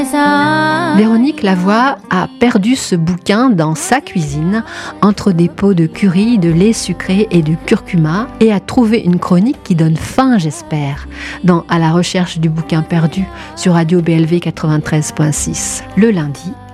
Véronique Lavoie a perdu ce bouquin dans sa cuisine, entre des pots de curry, de lait sucré et de curcuma, et a trouvé une chronique qui donne faim, j'espère, dans À la recherche du bouquin perdu sur Radio BLV 93.6, le lundi